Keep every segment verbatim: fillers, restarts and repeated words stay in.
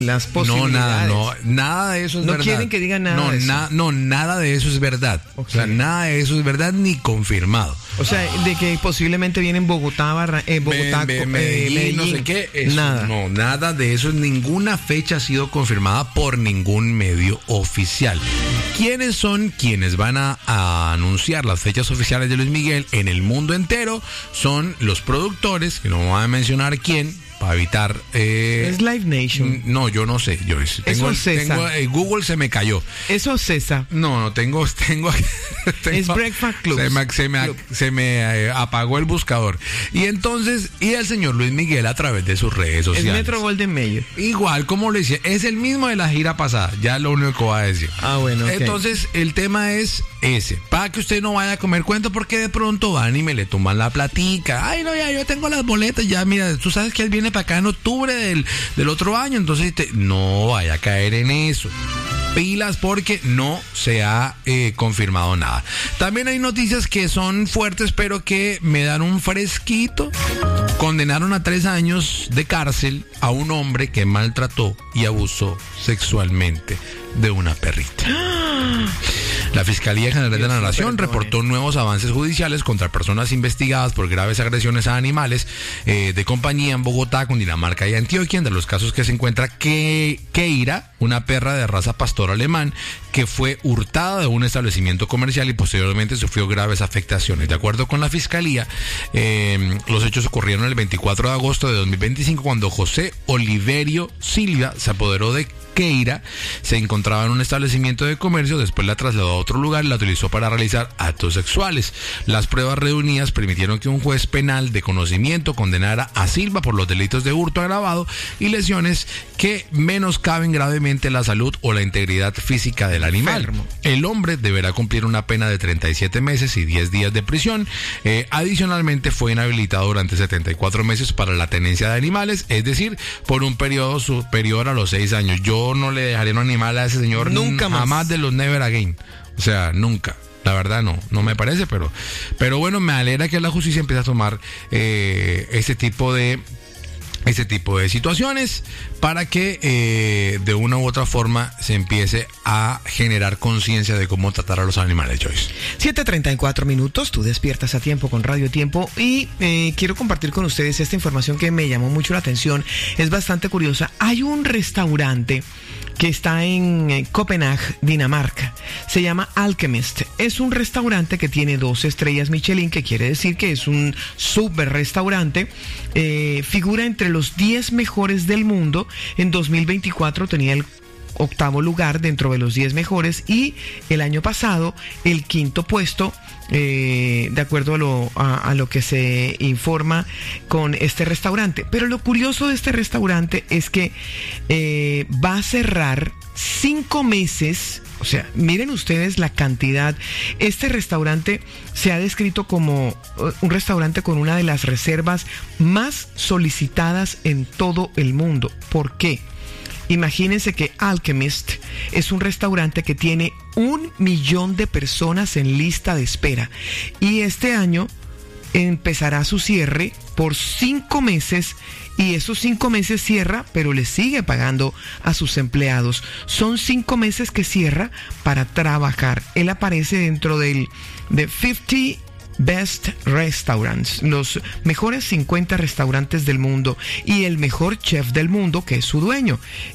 las posibilidades. No, nada, no, nada de eso es no verdad. No quieren que digan nada no, de eso. Na, no, nada de eso es verdad. Okay. O sea, nada de eso es verdad ni confirmado. O sea, de que posiblemente viene en Bogotá, Barra, eh, Bogotá, me, me, eh, Medellín, Medellín, no sé qué. Eso, nada. No, nada de eso. Ninguna fecha ha sido confirmada por ningún medio oficial. ¿Quiénes son quienes van a, a anunciar las fechas oficiales de Luis Miguel en el mundo entero? Son los productores, que no voy a mencionar quién, para evitar... Eh, es Live Nation. No, yo no sé. Yo tengo, Eso es César. tengo eh, Google se me cayó. Eso es César. No, no, tengo... tengo, tengo es Breakfast Club. Se me, se me, Club. se me eh, apagó el buscador. Y entonces, y el señor Luis Miguel a través de sus redes sociales. El Metro Golden Mayer. Igual, como le decía, es el mismo de la gira pasada. Ya es lo único que voy a decir. Ah, bueno. Okay. Entonces, el tema es ese. Para que usted no vaya a comer cuento porque de pronto van y me le tumban la platica. Ay, no, ya yo tengo las boletas. Ya, mira, tú sabes que él viene para acá en octubre del, del otro año. Entonces, te, no vaya a caer en eso. Pilas porque no se ha eh, confirmado nada. También hay noticias que son fuertes pero que me dan un fresquito. Condenaron a tres años de cárcel a un hombre que maltrató y abusó sexualmente de una perrita. La Fiscalía General de la Nación reportó nuevos avances judiciales contra personas investigadas por graves agresiones a animales eh, de compañía en Bogotá, Cundinamarca y Antioquia. Entre los casos que se encuentra Ke- Keira, una perra de raza pastor alemán que fue hurtada de un establecimiento comercial y posteriormente sufrió graves afectaciones. De acuerdo con la Fiscalía, eh, los hechos ocurrieron el veinticuatro de agosto de dos mil veinticinco cuando José Oliverio Silva se apoderó de Keira. Se encontraba en un establecimiento de comercio, después la trasladó a otro lugar y la utilizó para realizar actos sexuales. Las pruebas reunidas permitieron que un juez penal de conocimiento condenara a Silva por los delitos de hurto agravado y lesiones que menoscaben gravemente la salud o la integridad física del animal. Enfermo. El hombre deberá cumplir una pena de treinta y siete meses y diez días de prisión. Eh, adicionalmente fue inhabilitado durante setenta y cuatro meses para la tenencia de animales, es decir, por un periodo superior a los seis años. Yo no le dejaré un animal a ese señor nunca más. Jamás de los never again. O sea, nunca. La verdad no, no me parece, pero, pero bueno, me alegra que la justicia empiece a tomar eh, ese tipo de ese tipo de situaciones para que eh, de una u otra forma se empiece a generar conciencia de cómo tratar a los animales, Joyce. siete treinta y cuatro minutos, tú despiertas a tiempo con Radio Tiempo y eh, quiero compartir con ustedes esta información que me llamó mucho la atención, es bastante curiosa. Hay un restaurante que está en eh, Copenhague, Dinamarca. Se llama Alchemist. Es un restaurante que tiene dos estrellas Michelin, que quiere decir que es un super restaurante. Eh, figura entre los diez mejores del mundo. En dos mil veinticuatro tenía el octavo lugar dentro de los diez mejores y el año pasado el quinto puesto. Eh, de acuerdo a lo, a, a lo que se informa con este restaurante. Pero lo curioso de este restaurante es que eh, va a cerrar cinco meses. O sea, miren ustedes la cantidad. Este restaurante se ha descrito como un restaurante con una de las reservas más solicitadas en todo el mundo. ¿Por qué? Imagínense que Alchemist es un restaurante que tiene un millón de personas en lista de espera y este año empezará su cierre por cinco meses y esos cinco meses cierra, pero le sigue pagando a sus empleados. Son cinco meses que cierra para trabajar. Él aparece dentro del de cincuenta Best Restaurants, los mejores cincuenta restaurantes del mundo y el mejor chef del mundo, que es su dueño.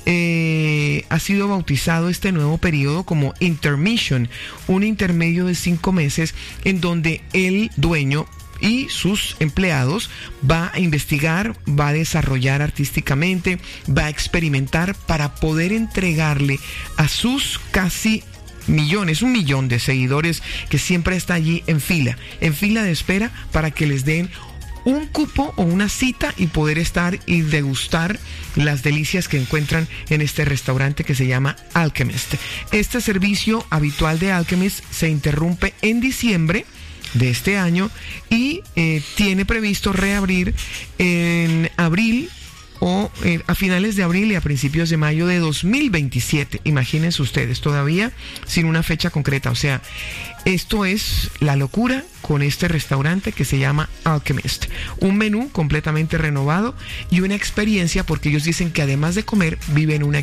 Eh, ha sido bautizado este nuevo periodo como Intermission, un intermedio de cinco meses en donde el dueño y sus empleados va a investigar, va a desarrollar artísticamente, va a experimentar para poder entregarle a sus casi millones, un millón de seguidores que siempre está allí en fila, en fila de espera para que les den un cupo o una cita y poder estar y degustar las delicias que encuentran en este restaurante que se llama Alchemist. Este servicio habitual de Alchemist se interrumpe en diciembre de este año y eh, tiene previsto reabrir en abril o eh, a finales de abril y a principios de mayo de dos mil veintisiete. Imagínense ustedes, todavía sin una fecha concreta. O sea, esto es la locura con este restaurante que se llama Alchemist. Un menú completamente renovado y una experiencia, porque ellos dicen que además de comer, viven una